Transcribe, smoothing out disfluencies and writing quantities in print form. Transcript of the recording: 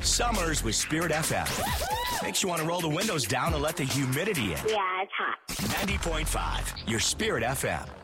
Summers with Spirit FM. Makes you want to roll the windows down and let the humidity in. Yeah, it's hot. 90.5, your Spirit FM.